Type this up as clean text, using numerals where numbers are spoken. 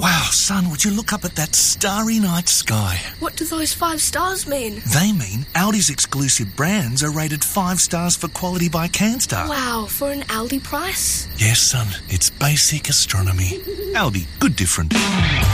Wow, son, would you look up at that starry night sky? What do those 5 stars mean? They mean Aldi's exclusive brands are rated 5 stars for quality by Canstar. Wow, for an Aldi price? Yes, son, it's basic astronomy. Aldi, good different.